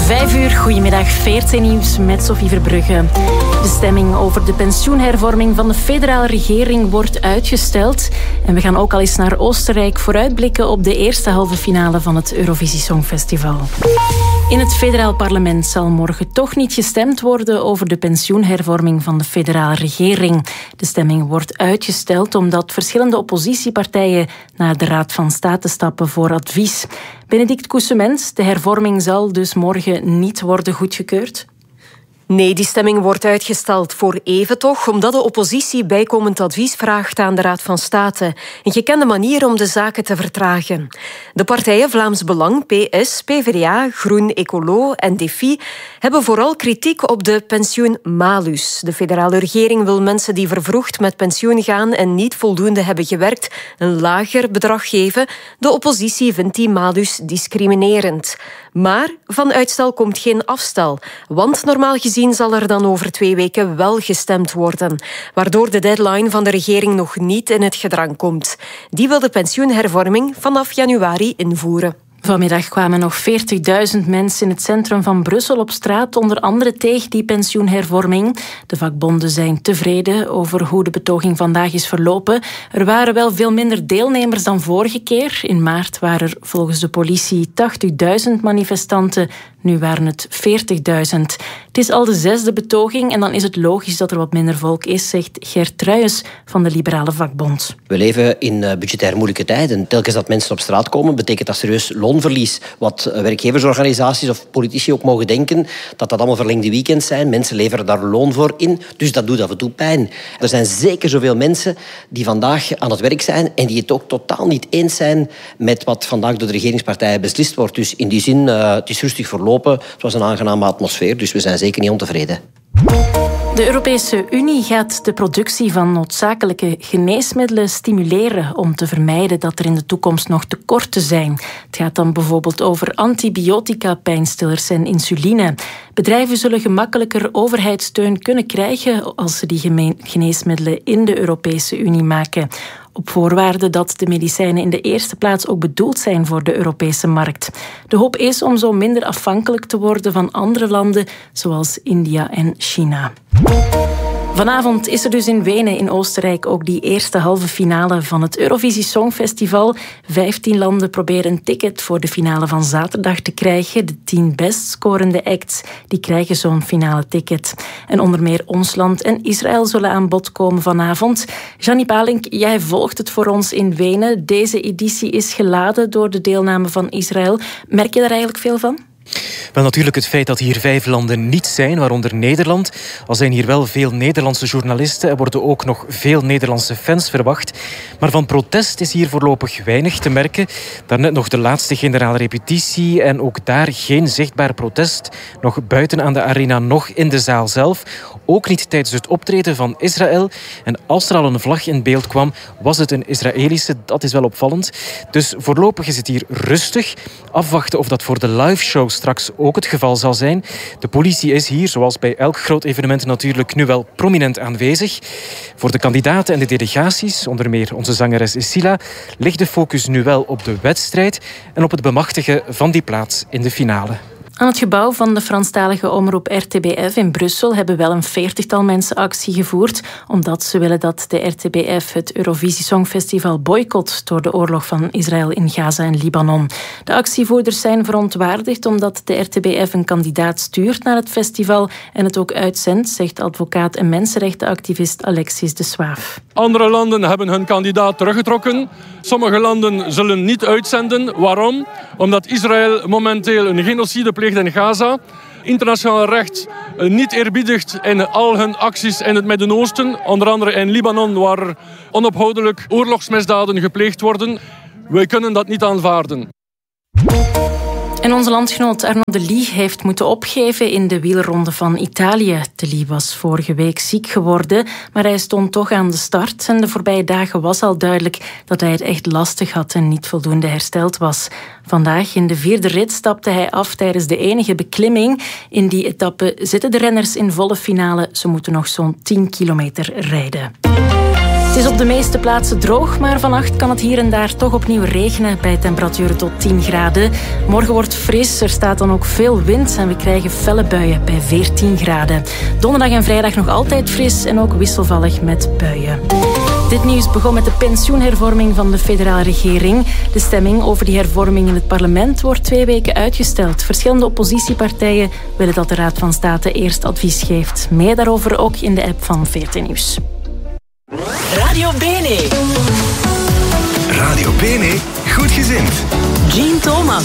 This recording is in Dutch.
5 uur, goedemiddag, 14 nieuws met Sophie Verbrugge. De stemming over de pensioenhervorming van de federale regering wordt uitgesteld. En we gaan ook al eens naar Oostenrijk vooruitblikken op de eerste halve finale van het Eurovisie Songfestival. In het federaal parlement zal morgen toch niet gestemd worden over de pensioenhervorming van de federale regering. De stemming wordt uitgesteld omdat verschillende oppositiepartijen naar de Raad van State stappen voor advies. Benedict Coussement, de hervorming zal dus morgen niet worden goedgekeurd? Nee, die stemming wordt uitgesteld voor even toch, omdat de oppositie bijkomend advies vraagt aan de Raad van State. Een gekende manier om de zaken te vertragen. De partijen Vlaams Belang, PS, PvdA, Groen, Ecolo en Defi hebben vooral kritiek op de pensioenmalus. De federale regering wil mensen die vervroegd met pensioen gaan en niet voldoende hebben gewerkt een lager bedrag geven. De oppositie vindt die malus discriminerend. Maar van uitstel komt geen afstel, want normaal gezien zal er dan over 2 weken wel gestemd worden, waardoor de deadline van de regering nog niet in het gedrang komt. Die wil de pensioenhervorming vanaf januari invoeren. Vanmiddag kwamen nog 40.000 mensen in het centrum van Brussel op straat, onder andere tegen die pensioenhervorming. De vakbonden zijn tevreden over hoe de betoging vandaag is verlopen. Er waren wel veel minder deelnemers dan vorige keer. In maart waren er volgens de politie 80.000 manifestanten. Nu waren het 40.000. Het is al de 6e betoging en dan is het logisch dat er wat minder volk is, zegt Gert Truijens van de Liberale Vakbond. We leven in budgetair moeilijke tijden. Telkens dat mensen op straat komen, betekent dat serieus loonverlies. Wat werkgeversorganisaties of politici ook mogen denken, dat allemaal verlengde weekends zijn. Mensen leveren daar loon voor in, dus dat doet af en toe pijn. Er zijn zeker zoveel mensen die vandaag aan het werk zijn en die het ook totaal niet eens zijn met wat vandaag door de regeringspartijen beslist wordt. Dus in die zin, het is rustig verlopen. Het was een aangename atmosfeer, dus we zijn zeker niet ontevreden. De Europese Unie gaat de productie van noodzakelijke geneesmiddelen stimuleren om te vermijden dat er in de toekomst nog tekorten zijn. Het gaat dan bijvoorbeeld over antibiotica, pijnstillers en insuline. Bedrijven zullen gemakkelijker overheidssteun kunnen krijgen als ze die geneesmiddelen in de Europese Unie maken. Op voorwaarde dat de medicijnen in de eerste plaats ook bedoeld zijn voor de Europese markt. De hoop is om zo minder afhankelijk te worden van andere landen, zoals India en China. Vanavond is er dus in Wenen in Oostenrijk ook die eerste halve finale van het Eurovisie Songfestival. 15 landen proberen een ticket voor de finale van zaterdag te krijgen. De 10 best scorende acts die krijgen zo'n finale ticket. En onder meer ons land en Israël zullen aan bod komen vanavond. Gianni Palink, jij volgt het voor ons in Wenen. Deze editie is geladen door de deelname van Israël. Merk je daar eigenlijk veel van? Wel, natuurlijk het feit dat hier 5 landen niet zijn, waaronder Nederland. Al zijn hier wel veel Nederlandse journalisten. Er worden ook nog veel Nederlandse fans verwacht. Maar van protest is hier voorlopig weinig te merken. Daarnet nog de laatste generale repetitie en ook daar geen zichtbaar protest. Nog buiten aan de arena, nog in de zaal zelf. Ook niet tijdens het optreden van Israël. En als er al een vlag in beeld kwam, was het een Israëlische. Dat is wel opvallend. Dus voorlopig is het hier rustig. Afwachten of dat voor de liveshow straks ook het geval zal zijn. De politie is hier, zoals bij elk groot evenement natuurlijk, nu wel prominent aanwezig. Voor de kandidaten en de delegaties, onder meer onze zangeres Sila, ligt de focus nu wel op de wedstrijd en op het bemachtigen van die plaats in de finale. Aan het gebouw van de Franstalige omroep RTBF in Brussel hebben wel een 40-tal mensen actie gevoerd, omdat ze willen dat de RTBF het Eurovisie Songfestival boycott door de oorlog van Israël in Gaza en Libanon. De actievoerders zijn verontwaardigd omdat de RTBF een kandidaat stuurt naar het festival en het ook uitzendt, zegt advocaat en mensenrechtenactivist Alexis de Swaaf. Andere landen hebben hun kandidaat teruggetrokken. Sommige landen zullen niet uitzenden. Waarom? Omdat Israël momenteel een genocide pleegt in Gaza. Internationaal recht niet eerbiedigt in al hun acties in het Midden-Oosten. Onder andere in Libanon, waar onophoudelijk oorlogsmisdaden gepleegd worden. Wij kunnen dat niet aanvaarden. En onze landgenoot Arnaud Delis heeft moeten opgeven in de wielronde van Italië. Delis was vorige week ziek geworden, maar hij stond toch aan de start. En de voorbije dagen was al duidelijk dat hij het echt lastig had en niet voldoende hersteld was. Vandaag in de 4e rit stapte hij af tijdens de enige beklimming. In die etappe zitten de renners in volle finale. Ze moeten nog zo'n 10 kilometer rijden. Het is op de meeste plaatsen droog, maar vannacht kan het hier en daar toch opnieuw regenen bij temperaturen tot 10 graden. Morgen wordt fris, er staat dan ook veel wind en we krijgen felle buien bij 14 graden. Donderdag en vrijdag nog altijd fris en ook wisselvallig met buien. Dit nieuws begon met de pensioenhervorming van de federale regering. De stemming over die hervorming in het parlement wordt 2 weken uitgesteld. Verschillende oppositiepartijen willen dat de Raad van State eerst advies geeft. Meer daarover ook in de app van VRT Nieuws. Radio Bene. Radio Bene, goed gezind. Jean Thomas.